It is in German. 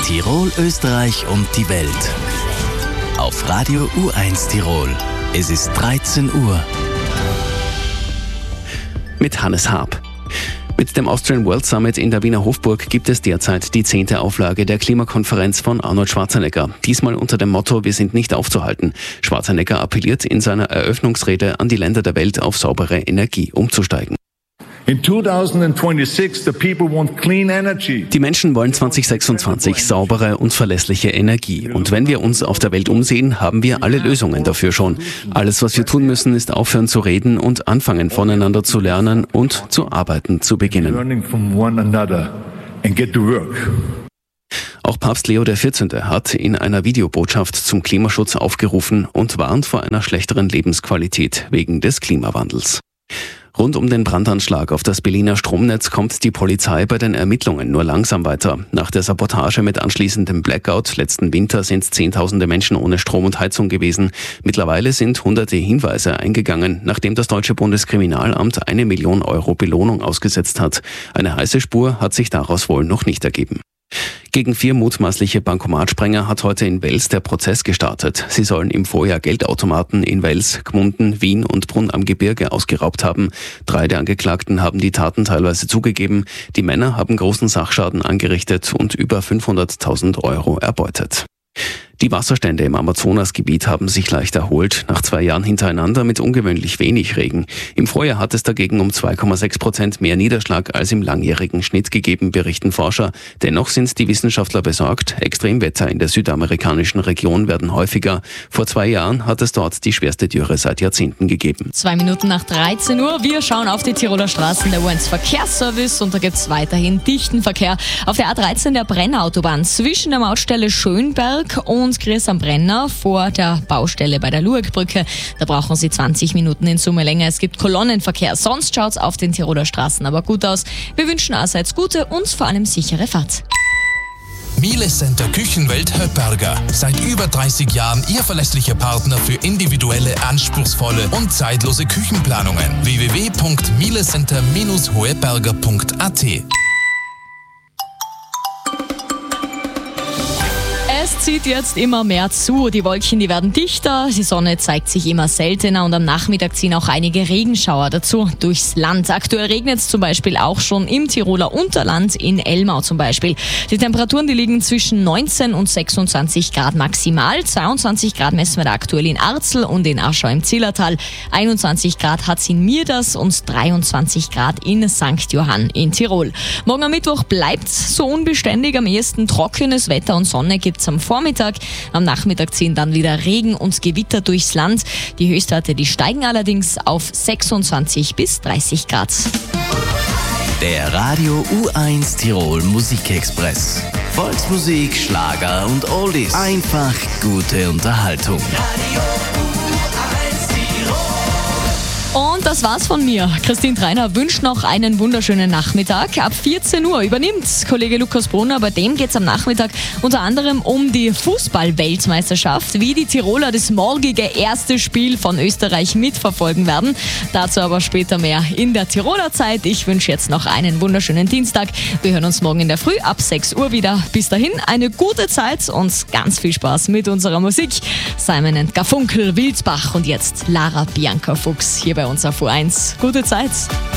Tirol, Österreich und die Welt. Auf Radio U1 Tirol. Es ist 13 Uhr. Mit Hannes Haab. Mit dem Austrian World Summit in der Wiener Hofburg gibt es derzeit die 10. Auflage der Klimakonferenz von Arnold Schwarzenegger. Diesmal unter dem Motto „Wir sind nicht aufzuhalten". Schwarzenegger appelliert in seiner Eröffnungsrede an die Länder der Welt, auf saubere Energie umzusteigen. In 2026, the people want clean energy. Die Menschen wollen 2026 saubere und verlässliche Energie. Und wenn wir uns auf der Welt umsehen, haben wir alle Lösungen dafür schon. Alles, was wir tun müssen, ist aufhören zu reden und anfangen, voneinander zu lernen und zu arbeiten zu beginnen. Learning from one another and get to work. Auch Papst Leo XIV. Hat in einer Videobotschaft zum Klimaschutz aufgerufen und warnt vor einer schlechteren Lebensqualität wegen des Klimawandels. Rund um den Brandanschlag auf das Berliner Stromnetz kommt die Polizei bei den Ermittlungen nur langsam weiter. Nach der Sabotage mit anschließendem Blackout letzten Winter sind Zehntausende Menschen ohne Strom und Heizung gewesen. Mittlerweile sind hunderte Hinweise eingegangen, nachdem das deutsche Bundeskriminalamt 1 Million Euro Belohnung ausgesetzt hat. Eine heiße Spur hat sich daraus wohl noch nicht ergeben. Gegen 4 mutmaßliche Bankomatsprenger hat heute in Wels der Prozess gestartet. Sie sollen im Vorjahr Geldautomaten in Wels, Gmunden, Wien und Brunn am Gebirge ausgeraubt haben. 3 der Angeklagten haben die Taten teilweise zugegeben. Die Männer haben großen Sachschaden angerichtet und über 500.000 Euro erbeutet. Die Wasserstände im Amazonasgebiet haben sich leicht erholt, nach 2 Jahren hintereinander mit ungewöhnlich wenig Regen. Im Vorjahr hat es dagegen um 2,6% mehr Niederschlag als im langjährigen Schnitt gegeben, berichten Forscher. Dennoch sind die Wissenschaftler besorgt. Extremwetter in der südamerikanischen Region werden häufiger. Vor 2 Jahren hat es dort die schwerste Dürre seit Jahrzehnten gegeben. 2 Minuten nach 13 Uhr. Wir schauen auf die Tiroler Straßen der U1 Verkehrsservice und da gibt es weiterhin dichten Verkehr. Auf der A13 der Brennerautobahn zwischen der Mautstelle Schönberg und Gries am Brenner vor der Baustelle bei der Luegbrücke. Da brauchen Sie 20 Minuten in Summe länger. Es gibt Kolonnenverkehr. Sonst schaut's auf den Tiroler Straßen aber gut aus. Wir wünschen allseits gute und vor allem sichere Fahrt. Miele Center Küchenwelt Höpperger. Seit über 30 Jahren Ihr verlässlicher Partner für individuelle, anspruchsvolle und zeitlose Küchenplanungen. www.mielecenter-hoeberger.at. Es zieht jetzt immer mehr zu. Die Wolken, die werden dichter, die Sonne zeigt sich immer seltener und am Nachmittag ziehen auch einige Regenschauer dazu durchs Land. Aktuell regnet es zum Beispiel auch schon im Tiroler Unterland, in Elmau zum Beispiel. Die Temperaturen, die liegen zwischen 19 und 26 Grad maximal. 22 Grad messen wir da aktuell in Arzl und in Aschau im Zillertal. 21 Grad hat es in Mirders und 23 Grad in St. Johann in Tirol. Morgen am Mittwoch bleibt so unbeständig. Am ehesten trockenes Wetter und Sonne gibt es am Vormittag. Am Nachmittag ziehen dann wieder Regen und Gewitter durchs Land. Die Höchstwerte, die steigen allerdings auf 26 bis 30 Grad. Der Radio U1 Tirol Musikexpress. Volksmusik, Schlager und Oldies. Einfach gute Unterhaltung. Und das war's von mir. Christine Treiner wünscht noch einen wunderschönen Nachmittag. Ab 14 Uhr übernimmt Kollege Lukas Brunner. Bei dem geht's am Nachmittag unter anderem um die Fußball-Weltmeisterschaft, wie die Tiroler das morgige erste Spiel von Österreich mitverfolgen werden. Dazu aber später mehr in der Tiroler Zeit. Ich wünsche jetzt noch einen wunderschönen Dienstag. Wir hören uns morgen in der Früh ab 6 Uhr wieder. Bis dahin eine gute Zeit und ganz viel Spaß mit unserer Musik. Simon & Garfunkel, Wilsbach und jetzt Lara Bianca Fuchs hier bei uns auf U1. Gute Zeit!